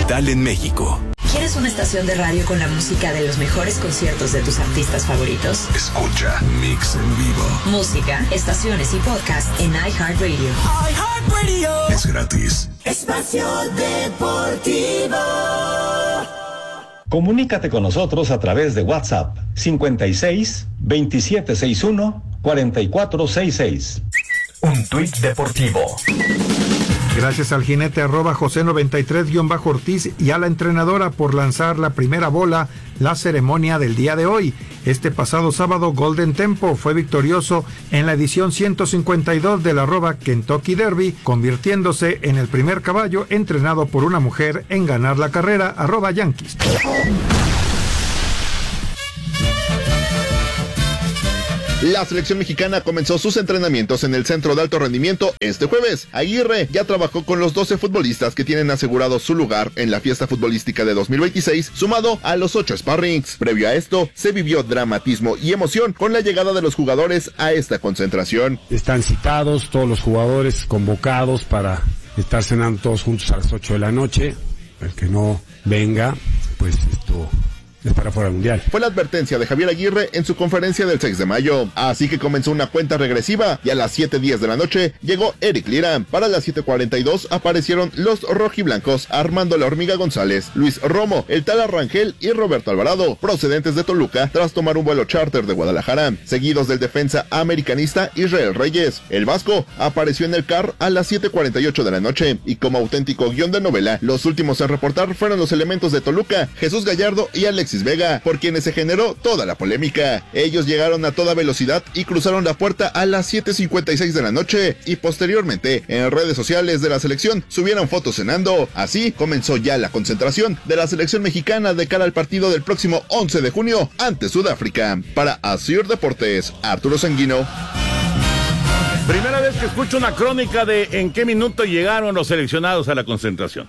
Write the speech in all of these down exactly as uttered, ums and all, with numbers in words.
capital en México. ¿Quieres una estación de radio con la música de los mejores conciertos de tus artistas favoritos? Escucha Mix en vivo. Música, estaciones y podcast en iHeartRadio. iHeartRadio. Es gratis. Espacio Deportivo. Comunícate con nosotros a través de WhatsApp cincuenta y seis, veintisiete sesenta y uno, cuarenta y cuatro sesenta y seis. Un tuit deportivo. Gracias al jinete arroba José noventa y tres guión bajo Ortiz y a la entrenadora por lanzar la primera bola, la ceremonia del día de hoy. Este pasado sábado, Golden Tempo fue victorioso en la edición ciento cincuenta y dos del arroba Kentucky Derby, convirtiéndose en el primer caballo entrenado por una mujer en ganar la carrera arroba Yankees. La selección mexicana comenzó sus entrenamientos en el Centro de Alto Rendimiento este jueves. Aguirre ya trabajó con los doce futbolistas que tienen asegurado su lugar en la fiesta futbolística de dos mil veintiséis, sumado a los ocho sparrings. Previo a esto, se vivió dramatismo y emoción con la llegada de los jugadores a esta concentración. Están citados todos los jugadores convocados para estar cenando todos juntos a las ocho de la noche. El que no venga, pues esto es para fuera del mundial. Fue la advertencia de Javier Aguirre en su conferencia del seis de mayo. Así que comenzó una cuenta regresiva y a las siete diez de la noche llegó Eric Lira. Para las siete cuarenta y dos aparecieron los rojiblancos Armando La Hormiga González, Luis Romo, el Tala Rangel y Roberto Alvarado, procedentes de Toluca tras tomar un vuelo charter de Guadalajara, seguidos del defensa americanista Israel Reyes. El vasco apareció en el C A R a las siete cuarenta y ocho de la noche y como auténtico guión de novela, los últimos en reportar fueron los elementos de Toluca, Jesús Gallardo y Alexis Vega, por quienes se generó toda la polémica. Ellos llegaron a toda velocidad y cruzaron la puerta a las siete cincuenta y seis de la noche y posteriormente en redes sociales de la selección subieron fotos cenando. Así comenzó ya la concentración de la selección mexicana de cara al partido del próximo once de junio ante Sudáfrica. Para Asir Deportes, Arturo Sanguino. Primera vez que escucho una crónica de en qué minuto llegaron los seleccionados a la concentración.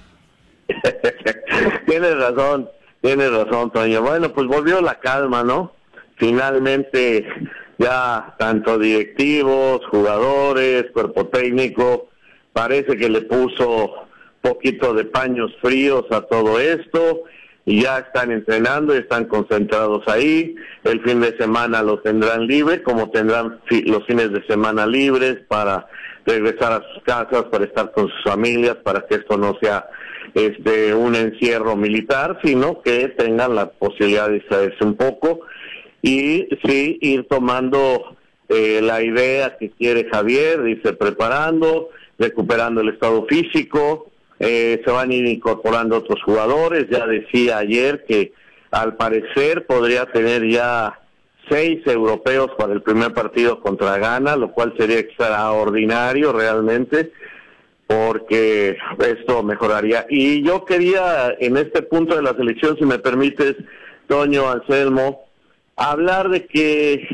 Tienes razón. Tienes razón, Toño. Bueno, pues volvió la calma, ¿no? Finalmente ya tanto directivos, jugadores, cuerpo técnico, parece que le puso poquito de paños fríos a todo esto y ya están entrenando y están concentrados ahí. El fin de semana lo tendrán libre, como tendrán fi- los fines de semana libres para regresar a sus casas, para estar con sus familias, para que esto no sea este un encierro militar, sino que tengan la posibilidad de distraerse un poco y sí ir tomando eh, la idea que quiere Javier, dice preparando, recuperando el estado físico, eh, se van a ir incorporando otros jugadores. Ya decía ayer que al parecer podría tener ya seis europeos para el primer partido contra Ghana, lo cual sería extraordinario realmente, porque esto mejoraría. Y yo quería, en este punto de la selección, si me permites, Toño, Anselmo, hablar de que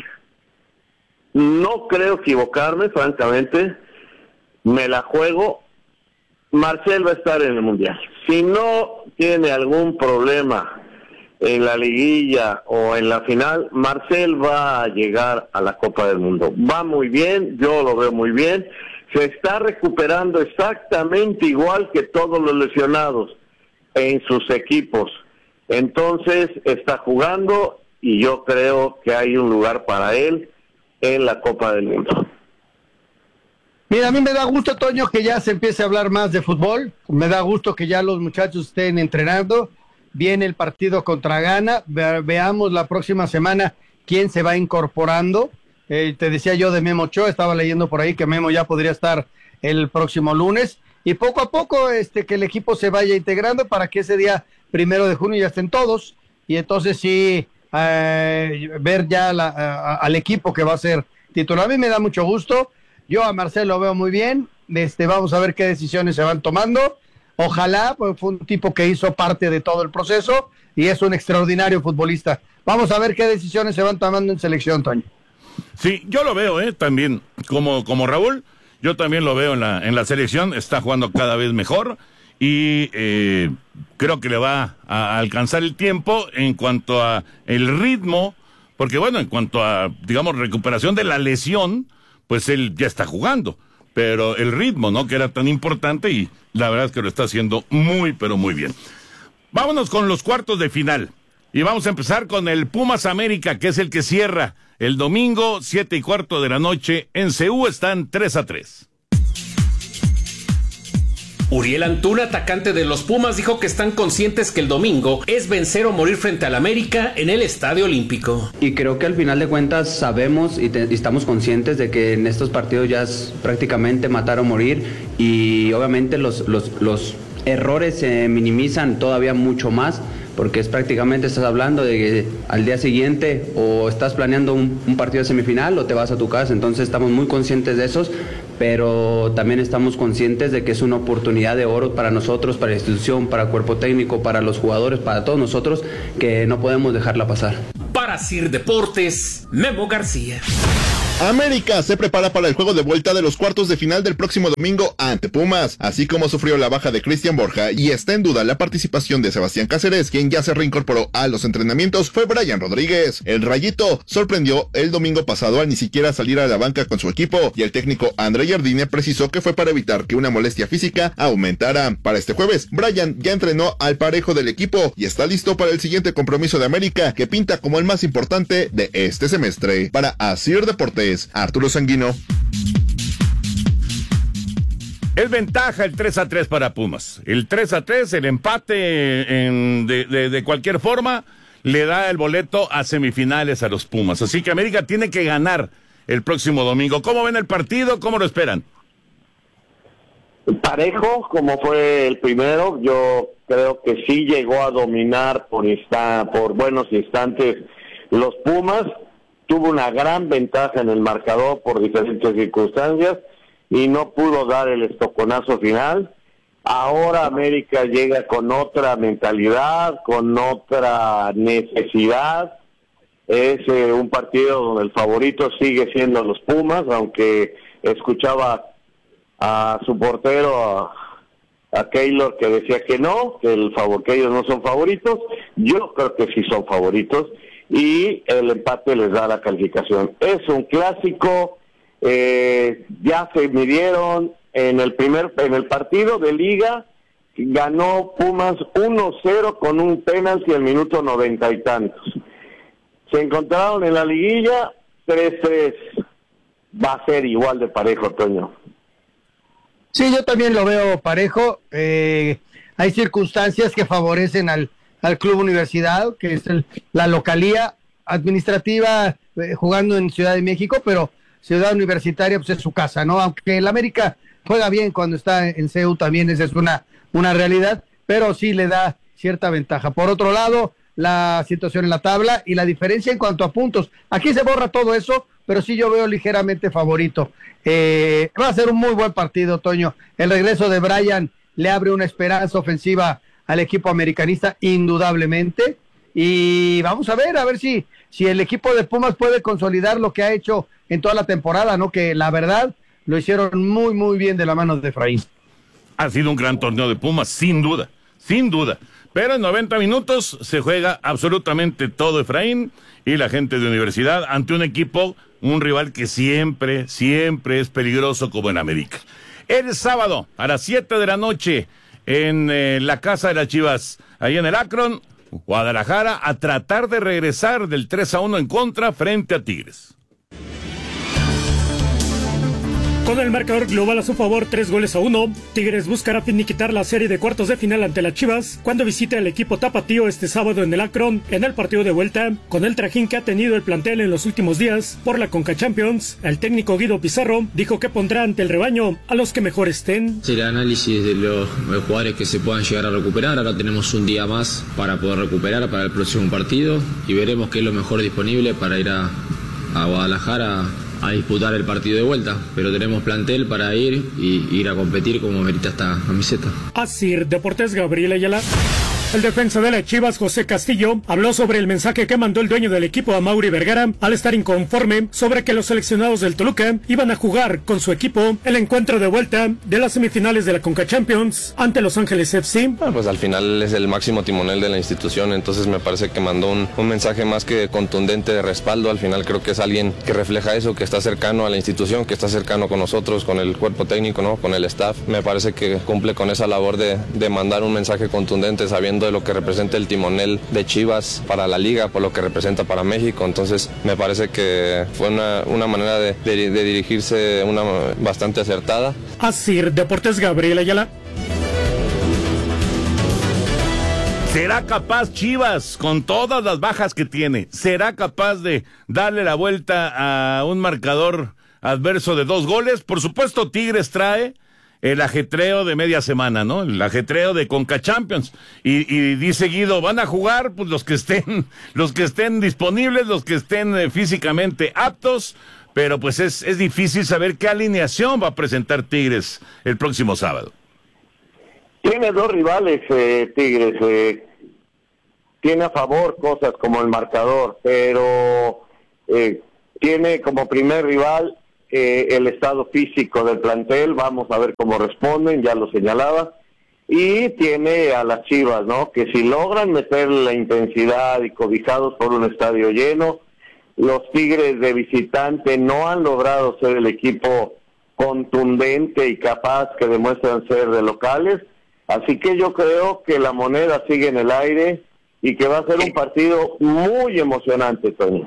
no creo equivocarme, francamente, me la juego, Marcel va a estar en el Mundial. Si no tiene algún problema en la liguilla o en la final, Marcel va a llegar a la Copa del Mundo. Va muy bien, yo lo veo muy bien. Se está recuperando exactamente igual que todos los lesionados en sus equipos. Entonces está jugando y yo creo que hay un lugar para él en la Copa del Mundo. Mira, a mí me da gusto, Toño, que ya se empiece a hablar más de fútbol. Me da gusto que ya los muchachos estén entrenando. Viene el partido contra Ghana. Ve- veamos la próxima semana quién se va incorporando. Eh, te decía yo de Memo Ochoa, estaba leyendo por ahí que Memo ya podría estar el próximo lunes. Y poco a poco este, que el equipo se vaya integrando para que ese día primero de junio ya estén todos. Y entonces sí, eh, ver ya la, a, al equipo que va a ser titular. A mí me da mucho gusto. Yo a Marcel lo veo muy bien. Este, vamos a ver qué decisiones se van tomando. Ojalá, pues fue un tipo que hizo parte de todo el proceso y es un extraordinario futbolista. Vamos a ver qué decisiones se van tomando en selección, Toño. Sí, yo lo veo, ¿eh? También, como, como Raúl, yo también lo veo en la, en la selección, está jugando cada vez mejor y eh, creo que le va a alcanzar el tiempo en cuanto a el ritmo, porque bueno, en cuanto a, digamos, recuperación de la lesión, pues él ya está jugando, pero el ritmo, ¿no?, que era tan importante y la verdad es que lo está haciendo muy, pero muy bien. Vámonos con los cuartos de final. Y vamos a empezar con el Pumas América, que es el que cierra el domingo, siete y cuarto de la noche. En C U están tres a tres. Uriel Antuna, atacante de los Pumas, dijo que están conscientes que el domingo es vencer o morir frente al América en el Estadio Olímpico. Y creo que al final de cuentas sabemos y, te, y estamos conscientes de que en estos partidos ya es prácticamente matar o morir, y obviamente los, los, los errores se minimizan todavía mucho más, porque es prácticamente estás hablando de que al día siguiente o estás planeando un, un partido de semifinal o te vas a tu casa. Entonces estamos muy conscientes de esos, pero también estamos conscientes de que es una oportunidad de oro para nosotros, para la institución, para el cuerpo técnico, para los jugadores, para todos nosotros, que no podemos dejarla pasar. Para Sir Deportes, Memo García. América se prepara para el juego de vuelta de los cuartos de final del próximo domingo ante Pumas, así como sufrió la baja de Cristian Borja y está en duda la participación de Sebastián Cáceres, quien ya se reincorporó a los entrenamientos, fue Brian Rodríguez. El Rayito sorprendió el domingo pasado al ni siquiera salir a la banca con su equipo, y el técnico André Jardine precisó que fue para evitar que una molestia física aumentara. Para este jueves, Brian ya entrenó al parejo del equipo y está listo para el siguiente compromiso de América, que pinta como el más importante de este semestre. Para Asir Deportes, Arturo Sanguino. Es ventaja el tres a tres para Pumas. El tres a tres, el empate en, de, de, de cualquier forma, le da el boleto a semifinales a los Pumas. Así que América tiene que ganar el próximo domingo. ¿Cómo ven el partido? ¿Cómo lo esperan? Parejo, como fue el primero, yo creo que sí llegó a dominar por, insta, por buenos instantes los Pumas. Tuvo una gran ventaja en el marcador por diferentes circunstancias y no pudo dar el estoconazo final. Ahora América llega con otra mentalidad, con otra necesidad. Es eh, un partido donde el favorito sigue siendo los Pumas, aunque escuchaba a su portero, a, a Keylor, que decía que no, que, el favor, que ellos no son favoritos. Yo creo que sí son favoritos, y el empate les da la calificación. Es un clásico, eh, ya se midieron en el primer en el partido de liga, ganó Pumas uno cero con un penalti al minuto noventa y tantos. Se encontraron en la liguilla tres tres. Va a ser igual de parejo, Toño. Sí, yo también lo veo parejo. Eh, hay circunstancias que favorecen al al Club Universidad, que es el, la localía administrativa, eh, jugando en Ciudad de México, pero Ciudad Universitaria pues es su casa, ¿no? Aunque el América juega bien cuando está en C E U, también esa es una, una realidad, pero sí le da cierta ventaja. Por otro lado, la situación en la tabla y la diferencia en cuanto a puntos. Aquí se borra todo eso, pero sí yo veo ligeramente favorito. Eh, va a ser un muy buen partido, Toño. El regreso de Brian le abre una esperanza ofensiva al equipo americanista, indudablemente, y vamos a ver, a ver si, si el equipo de Pumas puede consolidar lo que ha hecho en toda la temporada, ¿no? Que la verdad lo hicieron muy, muy bien de la mano de Efraín. Ha sido un gran torneo de Pumas, sin duda, sin duda, pero en noventa minutos se juega absolutamente todo Efraín y la gente de Universidad ante un equipo, un rival que siempre, siempre es peligroso como en América. El sábado, a las siete de la noche, en eh, la casa de las Chivas, ahí en el Akron, Guadalajara, a tratar de regresar del tres a uno en contra frente a Tigres. Con el marcador global a su favor, tres goles a uno, Tigres buscará finiquitar la serie de cuartos de final ante las Chivas cuando visite al equipo tapatío este sábado en el Akron, en el partido de vuelta. Con el trajín que ha tenido el plantel en los últimos días por la Conca Champions, el técnico Guido Pizarro dijo que pondrá ante el rebaño a los que mejor estén. El análisis de los jugadores que se puedan llegar a recuperar. Ahora tenemos un día más para poder recuperar para el próximo partido y veremos qué es lo mejor disponible para ir a, a Guadalajara a disputar el partido de vuelta, pero tenemos plantel para ir y ir a competir como merita esta camiseta. Así, Deportes, Gabriel Ayala. El defensa de las Chivas, José Castillo, habló sobre el mensaje que mandó el dueño del equipo a Mauri Vergara al estar inconforme sobre que los seleccionados del Toluca iban a jugar con su equipo el encuentro de vuelta de las semifinales de la Conca Champions ante Los Ángeles F C. Bueno, pues al final es el máximo timonel de la institución, entonces me parece que mandó un, un mensaje más que contundente de respaldo. Al final creo que es alguien que refleja eso, que está cercano a la institución, que está cercano con nosotros, con el cuerpo técnico, ¿no? Con el staff. Me parece que cumple con esa labor de, de mandar un mensaje contundente sabiendo hablando de lo que representa el timonel de Chivas para la liga, por lo que representa para México. Entonces me parece que fue una, una manera de, de, de dirigirse una bastante acertada. Así, Deportes Gabriel Ayala. ¿Será capaz Chivas, con todas las bajas que tiene, será capaz de darle la vuelta a un marcador adverso de dos goles? Por supuesto, Tigres trae el ajetreo de media semana, ¿no? El ajetreo de Conca Champions. Y, y dice Guido, van a jugar pues los que estén, los que estén disponibles, los que estén eh, físicamente aptos, pero pues es, es difícil saber qué alineación va a presentar Tigres el próximo sábado. Tiene dos rivales, eh, Tigres. Eh, tiene a favor cosas como el marcador, pero eh, tiene como primer rival eh, el estado físico del plantel. Vamos a ver cómo responden, ya lo señalaba. Y tiene a las Chivas, ¿no? Que si logran meter la intensidad y cobijados por un estadio lleno, los Tigres de visitante no han logrado ser el equipo contundente y capaz que demuestran ser de locales. Así que yo creo que la moneda sigue en el aire y que va a ser un partido muy emocionante, Toño.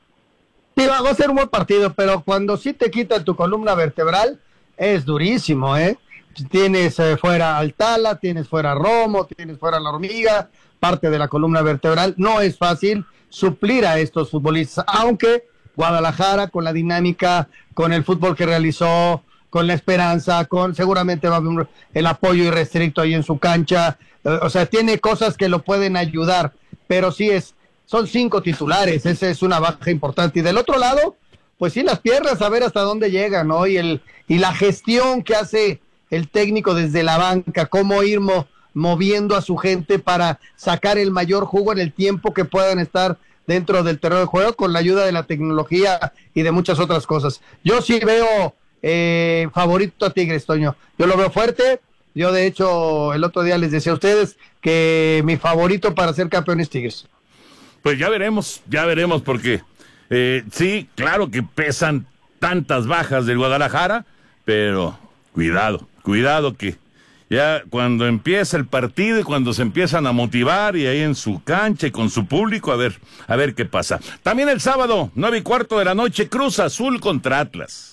Sí, va a ser un buen partido, pero cuando sí te quitan tu columna vertebral, es durísimo, ¿eh? Tienes eh, fuera al Tala, tienes fuera a Romo, tienes fuera a la Hormiga, parte de la columna vertebral. No es fácil suplir a estos futbolistas, aunque Guadalajara, con la dinámica, con el fútbol que realizó, con la esperanza, con seguramente va a haber el apoyo irrestricto ahí en su cancha, o sea, tiene cosas que lo pueden ayudar, pero sí es, son cinco titulares, esa es una baja importante. Y del otro lado, pues sí, las piernas, a ver hasta dónde llegan, ¿no? Y, el, y la gestión que hace el técnico desde la banca, cómo ir mo, moviendo a su gente para sacar el mayor jugo en el tiempo que puedan estar dentro del terreno de juego, con la ayuda de la tecnología y de muchas otras cosas. Yo sí veo Eh, favorito a Tigres, Toño. Yo lo veo fuerte. Yo, de hecho, el otro día les decía a ustedes que mi favorito para ser campeón es Tigres. Pues ya veremos, ya veremos, porque eh, sí, claro que pesan tantas bajas del Guadalajara, pero cuidado, cuidado que ya cuando empieza el partido y cuando se empiezan a motivar y ahí en su cancha y con su público, a ver, a ver qué pasa. También el sábado, nueve y cuarto de la noche, Cruz Azul contra Atlas.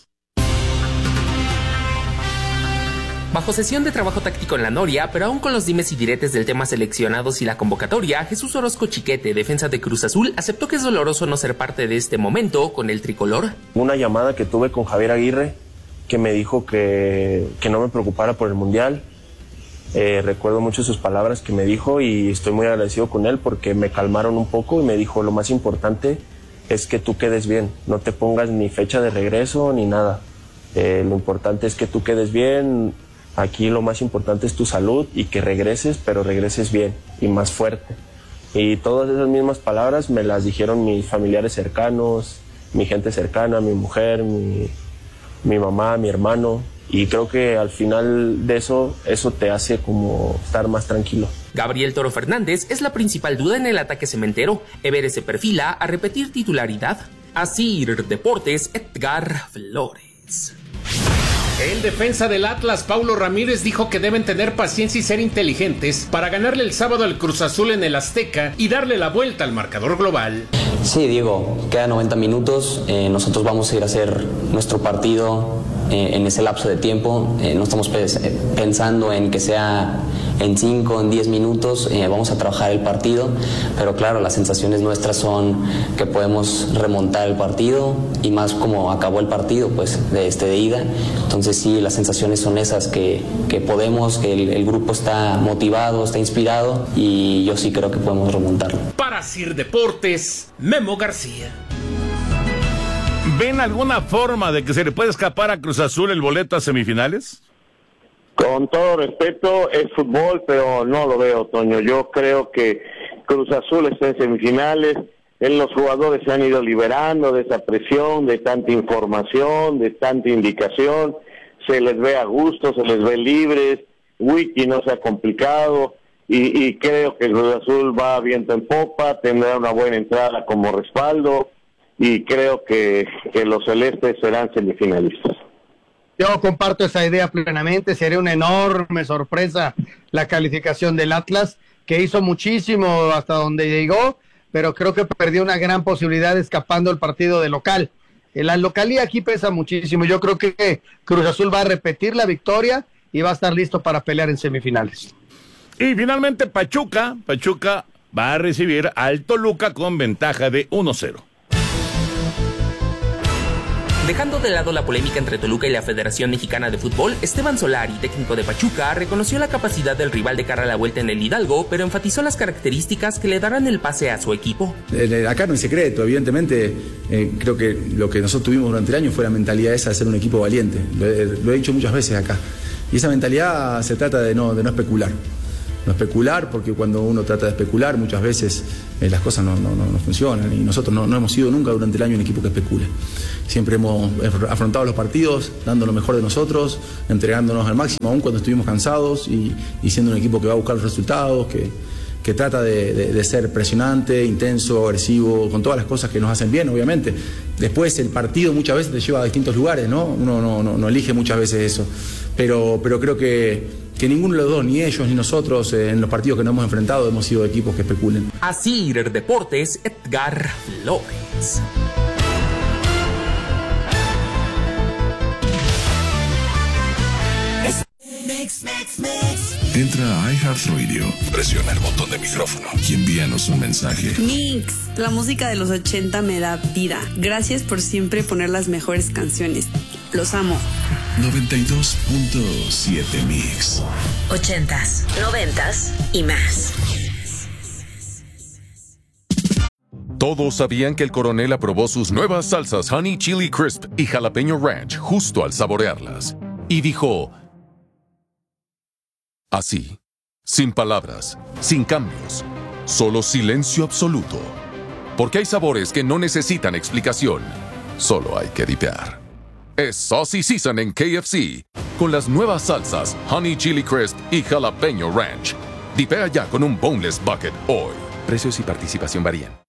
Bajo sesión de trabajo táctico en la Noria, pero aún con los dimes y diretes del tema seleccionados y la convocatoria, Jesús Orozco Chiquete, defensa de Cruz Azul, aceptó que es doloroso no ser parte de este momento con el tricolor. Una llamada que tuve con Javier Aguirre, que me dijo que, que no me preocupara por el Mundial. Eh, recuerdo mucho sus palabras que me dijo y estoy muy agradecido con él porque me calmaron un poco y me dijo, lo más importante es que tú quedes bien, no te pongas ni fecha de regreso ni nada. Eh, lo importante es que tú quedes bien. Aquí lo más importante es tu salud y que regreses, pero regreses bien y más fuerte. Y todas esas mismas palabras me las dijeron mis familiares cercanos, mi gente cercana, mi mujer, mi, mi mamá, mi hermano. Y creo que al final de eso, eso te hace como estar más tranquilo. Gabriel Toro Fernández es la principal duda en el ataque cementero. Everest se perfila a repetir titularidad. Asir Deportes, Edgar Flores. El defensa del Atlas, Paulo Ramírez, dijo que deben tener paciencia y ser inteligentes para ganarle el sábado al Cruz Azul en el Azteca y darle la vuelta al marcador global. Sí, Diego, quedan noventa minutos, eh, nosotros vamos a ir a hacer nuestro partido eh, en ese lapso de tiempo, eh, no estamos pe- pensando en que sea en cinco, en diez minutos, eh, vamos a trabajar el partido, pero claro, las sensaciones nuestras son que podemos remontar el partido y más como acabó el partido, pues de, este, de ida, entonces sí, las sensaciones son esas, que, que podemos, que el, el grupo está motivado, está inspirado y yo sí creo que podemos remontarlo. Para Sir Deportes, Memo García. ¿Ven alguna forma de que se le pueda escapar a Cruz Azul el boleto a semifinales? Con todo respeto, es fútbol, pero no lo veo, Toño. Yo creo que Cruz Azul está en semifinales, en los jugadores se han ido liberando de esa presión, de tanta información, de tanta indicación, se les ve a gusto, se les ve libres, Wiki no se ha complicado, y, y creo que Cruz Azul va viento en popa, tendrá una buena entrada como respaldo, y creo que, que los celestes serán semifinalistas. Yo comparto esa idea plenamente. Sería una enorme sorpresa la calificación del Atlas, que hizo muchísimo hasta donde llegó, pero creo que perdió una gran posibilidad escapando el partido de local. La localía aquí pesa muchísimo. Yo creo que Cruz Azul va a repetir la victoria y va a estar listo para pelear en semifinales. Y finalmente Pachuca, Pachuca va a recibir al Toluca con ventaja de uno cero. Dejando de lado la polémica entre Toluca y la Federación Mexicana de Fútbol, Esteban Solari, técnico de Pachuca, reconoció la capacidad del rival de cara a la vuelta en el Hidalgo, pero enfatizó las características que le darán el pase a su equipo. Eh, acá no hay secreto, evidentemente, eh, creo que lo que nosotros tuvimos durante el año fue la mentalidad esa de ser un equipo valiente. Lo he, lo he dicho muchas veces acá. Y esa mentalidad se trata de no, de no especular. No especular, porque cuando uno trata de especular, muchas veces eh, las cosas no, no, no, no funcionan. Y nosotros no, no hemos sido nunca durante el año un equipo que especule. Siempre hemos afrontado los partidos, dando lo mejor de nosotros, entregándonos al máximo, aun cuando estuvimos cansados, y, y siendo un equipo que va a buscar los resultados, que, que trata de, de, de ser presionante, intenso, agresivo, con todas las cosas que nos hacen bien, obviamente. Después el partido muchas veces te lleva a distintos lugares, ¿no? Uno no, no, no elige muchas veces eso. Pero, pero creo que, que ninguno de los dos, ni ellos ni nosotros, eh, en los partidos que nos hemos enfrentado, hemos sido equipos que especulen. Así, Deportes, Edgar Flores. Mix, mix, mix. Entra a iHeartRadio, presiona el botón de micrófono y envíanos un mensaje. Mix, la música de los ochenta me da vida. Gracias por siempre poner las mejores canciones. Los amo. noventa y dos punto siete Mix. Ochentas, noventas y más. Todos sabían que el coronel aprobó sus nuevas salsas Honey Chili Crisp y Jalapeño Ranch justo al saborearlas. Y dijo... así, sin palabras, sin cambios, solo silencio absoluto. Porque hay sabores que no necesitan explicación, solo hay que dipear. Es Saucy Season en K F C, con las nuevas salsas Honey Chili Crisp y Jalapeño Ranch. Dipea ya con un Boneless Bucket hoy. Precios y participación varían.